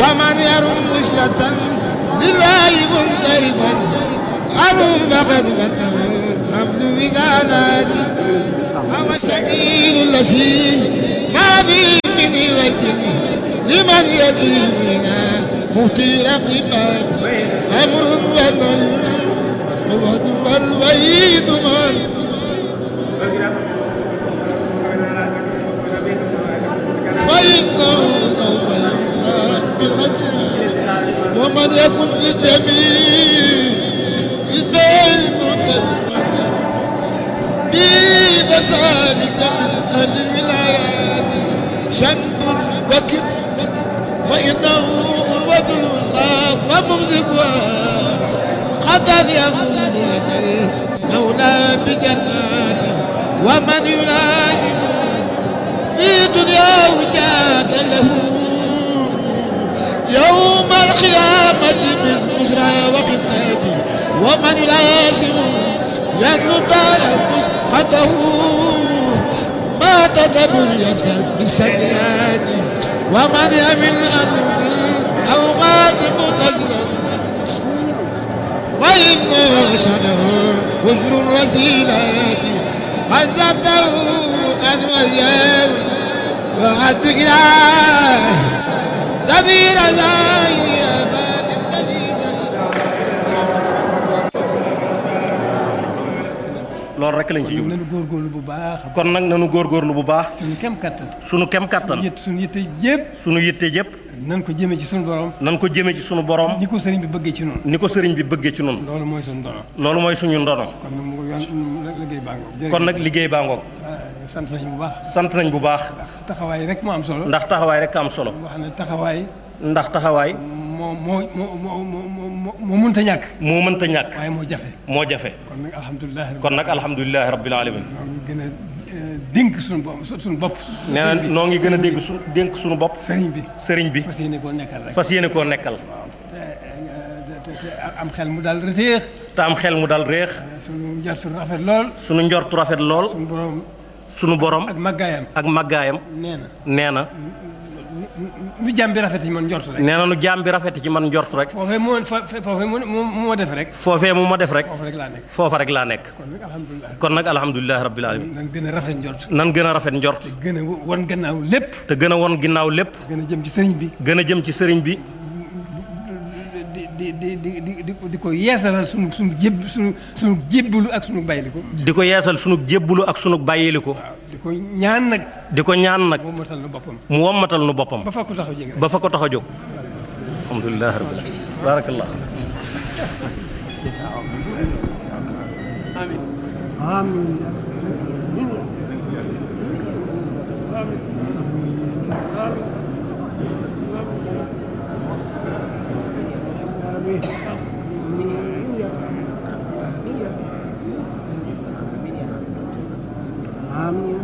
ومن يرم وصلة لله منصرفا أرم فقد فتح حمل وزالات هو السبيل الذي ما فيه من وجه لمن يديننا مهتي رقبات أمر ونهي الوعد والوعيد فإنه سوف يحساب بالغدر ومن يكن في جميع الدين متسما بفسادك من أهل الولايات شنب وكب فإنه أروة الوسطى وممسكها قد يفوز لك المولى بجنات ومن يلازم في دنياه جاد له يوم القيامة من بشرى وقتات ومن يلازم يدلو دار مسقطه ما تدبر يسفر بالسيئات ومن يمل أنه أو مات متزلا فإن شنه وجر الرسيلات عزته أن وياه وعد إله سبيل زاهي أباد النزيزة loolu rek lañ ci jublu nañu góorgóorlu bu baax. kon nag nañu góorgóorlu bu baax suñu kem kattan. sunu kem kattan suñu yitte yëpp. sunu yitte yëpp nan ko jëmee ci suñu borom. nan ko jëme ci sunu borom ni ko sëriñ bi bëggee ci noonu. ni ko sëriñ bi bëggee ci noonu loolu mooy suñu dono. loolu mooy suñu ndono kon nag mu ngi yoon liggéey baa ngoog. kon nag liggéey baa ngoog sant nañu bu baax. sant nañ bu baax ndax taxawaay rek moo am solo. ndax taxawaay rek am solo wax ne taxawaay ndax taxawaay moo mënta ñàkk. moo mënta ñàkk waaye moo jafe. moo jafe kon nag alhamdulilah. kon nag alhamdulilahi rabbil alamin ñoo ngi gën a dénk suñu bopp. nee na noo ngi gën a dégg dénk suñu bopp sëriñ bi. sëriñ bi fas yéene koo nekkal rek. fas yéene koo nekkal te am xel mu daal reteex. te am xel mu dal réex suñu njort rafet lool. sunu njortu rafet lool sunu borom ak màggaayam. ak màggaayam nee na nu jàmm bi rafet ci man njort rek. nee na nu jaam bi rafet ci man njort rek foofee moo def rek. foofee mu ma def rek foofu rek laa nekk. foofa rek laa nekk kon nag alhamdulilah. kon nag alhamdulilahi rabbil alamin nan gën a rafet njort. nan gën a rafet njort gën a won gannaaw lépp. te gën a won ginnaaw lépp gën a jëm ci sëriñ bi. gën a jëm ci sëriñ bi di ko yeesalal sunu jébbalu ak sunu bàyyiliku. di ko yeesal sunu jébbulu ak sunu bàyyiliku di ko ñaan nag. di ko ñaan nag moo matal na boppam. mu wommatal nu boppam ba fa ko tax a jóg. ba fa ko tax a jóg alhamdulilah rabbil alamin barakallah Amin.